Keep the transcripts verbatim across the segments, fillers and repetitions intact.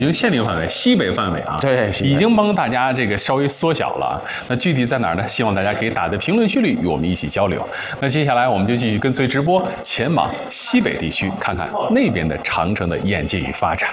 已经限定范围，西北范围啊， 对， 已经帮大家这个稍微缩小了。那具体在哪儿呢？希望大家可以打在评论区里与我们一起交流。那接下来我们就继续跟随直播前往西北地区，看看那边的长城的演进与发展。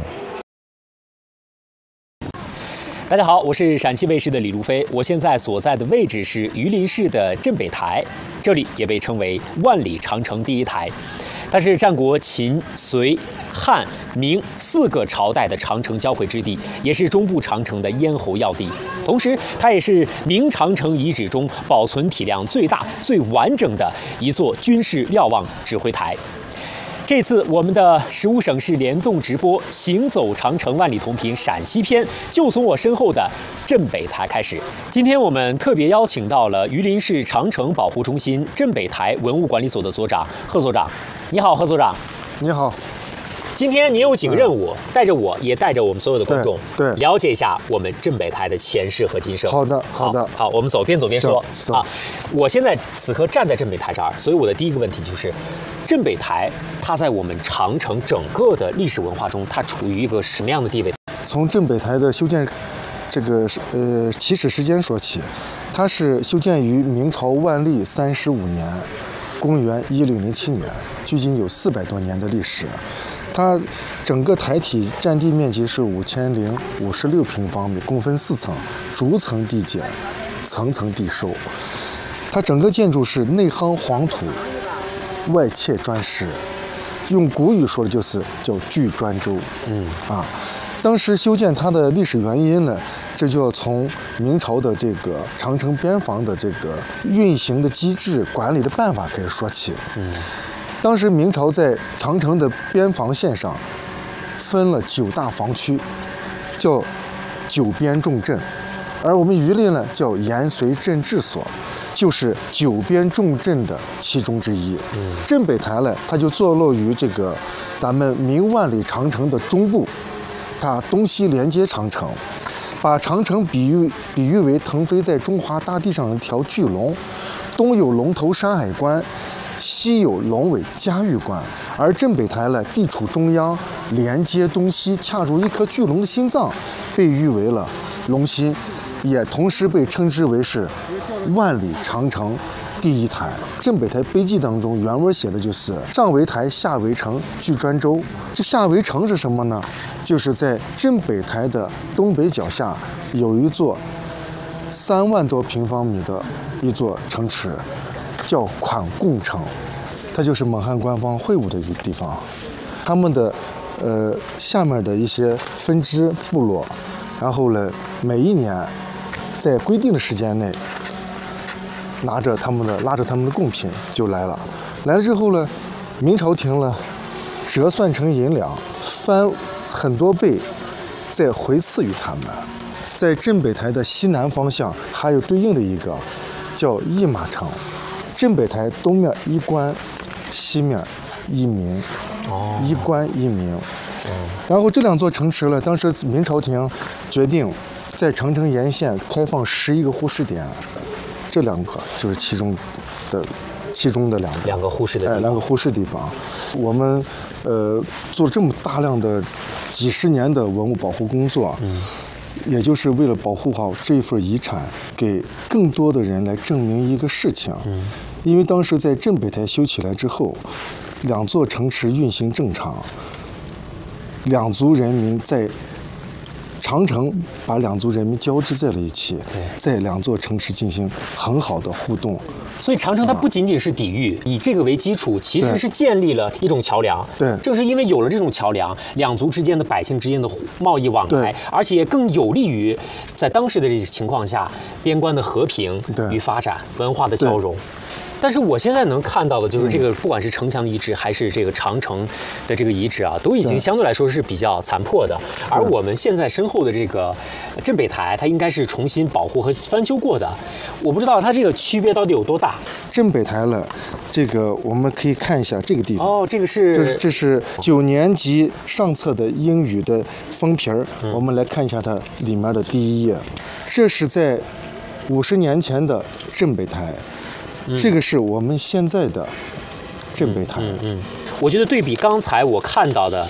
大家好，我是陕西卫视的李路飞，我现在所在的位置是榆林市的镇北台，这里也被称为万里长城第一台。它是战国秦、隋、汉、明四个朝代的长城交汇之地，也是中部长城的咽喉要地。同时，它也是明长城遗址中保存体量最大、最完整的一座军事瞭望指挥台。这次我们的十五省市联动直播，行走长城万里同屏陕西篇，就从我身后的镇北台开始。今天我们特别邀请到了榆林市长城保护中心镇北台文物管理所的所长贺所长。你好，贺所长。 你好。 今天你有几个任务，嗯、带着我也带着我们所有的观众， 对，对了解一下我们镇北台的前世和今生。 好的，好的， 好，好我们走边走边说啊。 我现在此刻站在镇北台这儿，所以我的第一个问题就是，镇北台它在我们长城整个的历史文化中，它处于一个什么样的地位？ 从镇北台的修建这个呃起始时间说起，它是修建于明朝万历三十五年，公元一六零七年，距今有四百多年的历史。它整个台体占地面积是五千零五十六平方米，共分四层，逐层递减，层层递收。它整个建筑是内夯黄土，外砌砖石，用古语说的就是叫巨砖周。嗯啊，当时修建它的历史原因呢，这就要从明朝的这个长城边防的这个运行的机制、管理的办法开始说起。嗯。当时明朝在长城的边防线上分了九大防区，叫九边重镇，而我们榆林呢叫延绥镇治所，就是九边重镇的其中之一。嗯、镇北台呢，它就坐落于这个咱们明万里长城的中部，它东西连接长城，把长城比喻比喻为腾飞在中华大地上的一条巨龙，东有龙头山海关，西有龙尾嘉峪关，而镇北台呢，地处中央，连接东西，恰如一颗巨龙的心脏，被誉为了龙心，也同时被称之为是万里长城第一台。镇北台碑记当中原文写的就是上为台，下为城，巨砖周。这下为城是什么呢？就是在镇北台的东北角下有一座三万多平方米的一座城池，叫款贡城，它就是蒙汉官方会晤的一个地方。他们的呃下面的一些分支部落，然后呢，每一年在规定的时间内，拿着他们的拉着他们的贡品就来了。来了之后呢，明朝廷呢折算成银两，翻很多倍，再回赐予他们。在镇北台的西南方向还有对应的一个叫驿马城。镇北台东面一关，西面一民，哦，一关一民。哦，然后这两座城池呢，当时明朝廷决定在长城沿线开放十一个护士点，这两个就是其中的其中的两个两个护士的地方， 哎，两个护士地方。我们呃做这么大量的几十年的文物保护工作，嗯。也就是为了保护好这份遗产，给更多的人来证明一个事情。嗯，因为当时在镇北台修起来之后，两座城池运行正常，两族人民在长城把两族人民交织在了一起，在两座城池进行很好的互动。 所以长城它不仅仅是抵御，以这个为基础，其实是建立了一种桥梁。 对， 正是因为有了这种桥梁，两族之间的百姓之间的贸易往来，而且更有利于在当时的这个情况下，边关的和平与发展，文化的交融。但是我现在能看到的就是这个，不管是城墙的遗址还是这个长城的这个遗址啊，都已经相对来说是比较残破的。而我们现在身后的这个镇北台，它应该是重新保护和翻修过的。我不知道它这个区别到底有多大。 镇北台了，这个我们可以看一下这个地方。 哦，这个是这是这是九年级上册的英语的封皮儿，嗯、我们来看一下它里面的第一页。这是在五十年前的镇北台。嗯、这个是我们现在的镇北台。 嗯，嗯嗯我觉得对比刚才我看到的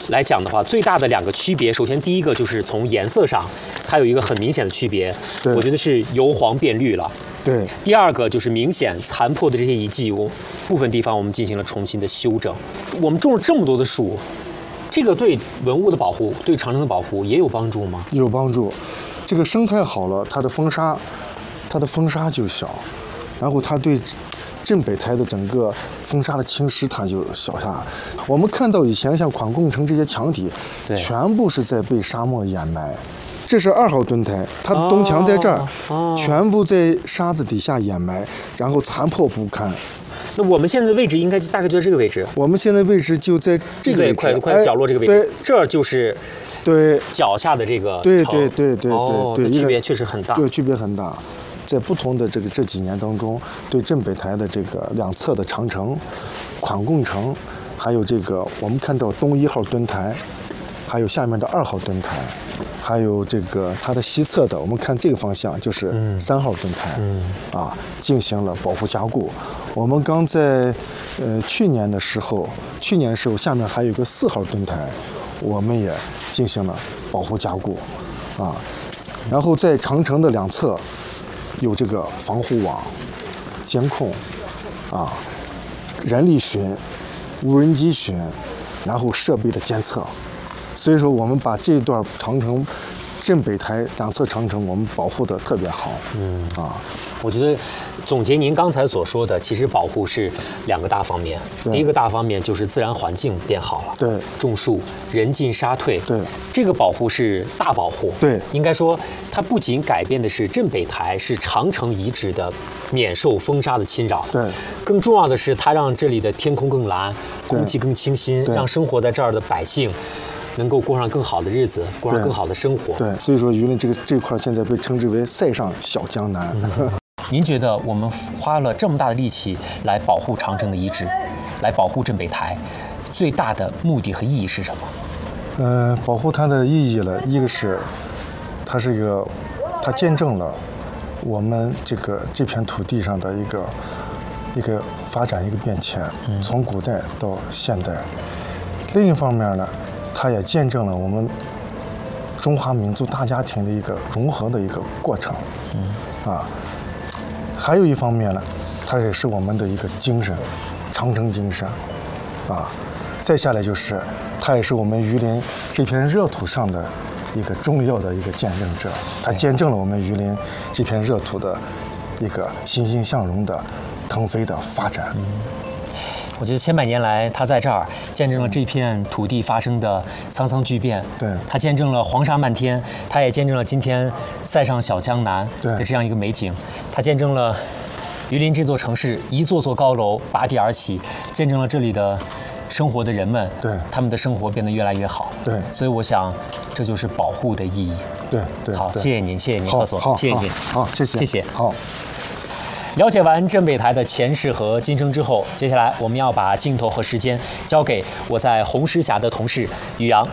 来讲的话，最大的两个区别，首先第一个就是从颜色上，它有一个很明显的区别，我觉得是由黄变绿了。 对。 第二个就是明显残破的这些遗迹，我部分地方我们进行了重新的修整。我们种了这么多的树，这个对文物的保护、对长城的保护也有帮助吗？ 有帮助。这个生态好了，它的风沙，它的风沙就小，然后它对镇北台的整个风沙的侵蚀它就小下。我们看到以前像款贡城这些墙体，全部是在被沙漠掩埋。这是二号墩台，它的东墙在这儿，哦哦、全部在沙子底下掩埋，然后残破不堪。 那我们现在的位置应该大概就在这个位置。 我们现在位置就在这个位置， 快快角落这个位置。对，这儿就是对脚下的这个。 对对对对对对，区别确实很大。 对，区别很大。在不同的这个这几年当中，对镇北台的这个两侧的长城、款贡城，还有这个我们看到东一号墩台。还有下面的二号墩台，还有这个它的西侧的，我们看这个方向就是三号墩台，嗯、啊，进行了保护加固。我们刚在呃去年的时候，去年的时候下面还有一个四号墩台，我们也进行了保护加固，啊，然后在长城的两侧有这个防护网、监控，啊，人力巡、无人机巡，然后设备的监测。所以说，我们把这段长城、镇北台两侧长城，我们保护得特别好。嗯啊， 我觉得总结您刚才所说的，其实保护是两个大方面。第一个大方面就是自然环境变好了， 对， 种树，人进沙退， 对， 这个保护是大保护。 对， 应该说，它不仅改变的是镇北台是长城遗址的免受风沙的侵扰， 对， 更重要的是它让这里的天空更蓝，空气更清新，让生活在这儿的百姓能够过上更好的日子，过上更好的生活。 对，所以说榆林这个这块现在被称之为塞上小江南。 嗯、您觉得我们花了这么大的力气来保护长城的遗址，来保护镇北台，最大的目的和意义是什么？ 嗯、呃，保护它的意义了，一个是它是一个，它见证了我们这个这片土地上的一个一个发展一个变迁，嗯、从古代到现代。另一方面呢，它也见证了我们中华民族大家庭的一个融合的一个过程，嗯、啊，还有一方面呢，它也是我们的一个精神，长城精神，啊，再下来就是它也是我们榆林这片热土上的一个重要的一个见证者，它见证了我们榆林这片热土的一个欣欣向荣的腾飞的发展。嗯， 我觉得千百年来，它在这儿见证了这片土地发生的沧桑巨变。 对， 它见证了黄沙漫天，它也见证了今天塞上小江南的这样一个美景。它见证了榆林这座城市一座座高楼拔地而起，见证了这里的生活的人们， 对， 他们的生活变得越来越好。 对， 所以我想，这就是保护的意义。 对对， 好，谢谢您，谢谢您，何所，谢谢您， 好，谢谢， 谢谢， 好。 了解完镇北台的前世和今生之后，接下来我们要把镜头和时间交给我在红石峡的同事于洋。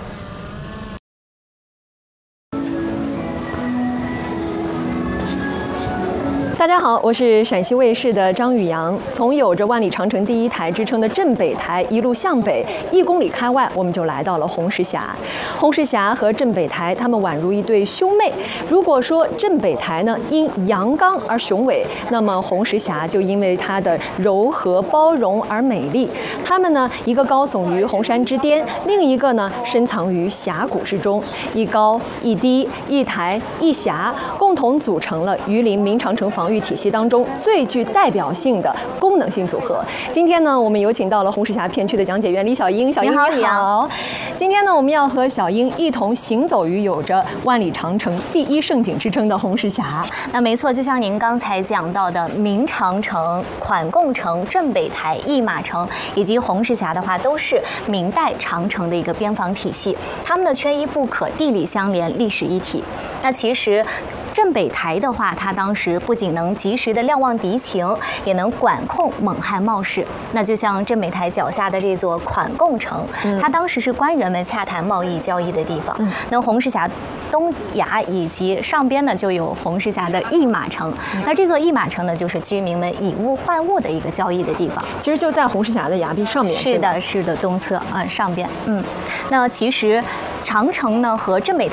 大家好，我是陕西卫视的张宇阳。从有着万里长城第一台之称的镇北台一路向北一公里开外，我们就来到了红石峡。红石峡和镇北台，它们宛如一对兄妹。如果说镇北台呢因阳刚而雄伟，那么红石峡就因为它的柔和包容而美丽。它们呢，一个高耸于红山之巅，另一个呢深藏于峡谷之中，一高一低，一台一峡，共同组成了榆林明长城防御体系当中最具代表性的功能性组合。今天呢，我们有请到了红石峡片区的讲解员李小英。小英你好，你好。今天呢，我们要和小英一同行走于有着万里长城第一胜景之称的红石峡。 那没错，就像您刚才讲到的，明长城、款贡城、镇北台、驿马城以及红石峡的话，都是明代长城的一个边防体系，它们的缺一不可，地理相连，历史一体。那其实镇镇北台的话，它当时不仅能及时的瞭望敌情，也能管控蒙汉贸事。那就像镇北台脚下的这座款贡城，嗯、它当时是官员们洽谈贸易交易的地方。嗯、那红石峡东崖以及上边呢就有红石峡的驿马城。嗯、那这座驿马城呢，就是居民们以物换物的一个交易的地方。 其实就在红石峡的崖壁上面。 是的，是的，东侧啊、呃、上边。嗯，那其实长城呢和镇北台